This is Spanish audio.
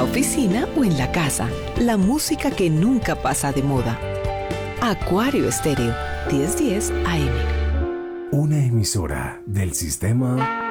la oficina o en la casa, la música que nunca pasa de moda. Acuario Estéreo, 1010 AM. Una emisora del sistema